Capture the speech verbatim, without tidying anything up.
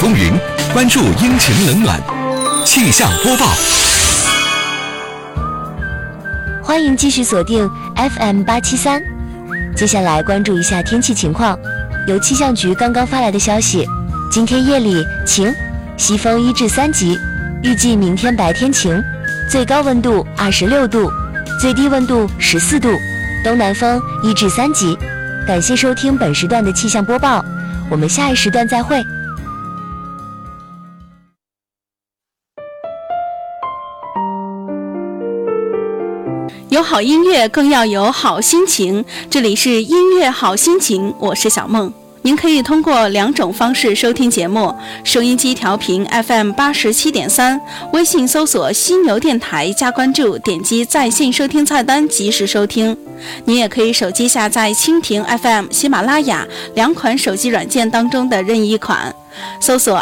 风云，关注阴晴冷暖。气象播报， 欢迎继续锁定 F M 八七三。接下来关注一下天气情况。由气象局刚刚发来的消息，今天夜里晴，西风一至三级，预计明天白天晴，最高温度二十六度，最低温度十四度，东南风一至三级。感谢收听本时段的气象播报，我们下一时段再会。 有好音乐更要有好心情，这里是音乐好心情，我是小梦。您可以通过两种方式收听节目：收音机调频 F M 八十七点三，微信搜索犀牛电台加关注，点击在线收听菜单及时收听。您也可以手机下载蜻蜓 F M、喜马拉雅两款手机软件当中的任意一款，搜索